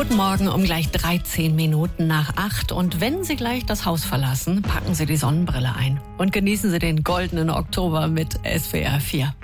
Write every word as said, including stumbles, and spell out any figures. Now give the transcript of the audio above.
Guten Morgen um gleich dreizehn Minuten nach acht. Und wenn Sie gleich das Haus verlassen, packen Sie die Sonnenbrille ein und genießen Sie den goldenen Oktober mit S W R vier.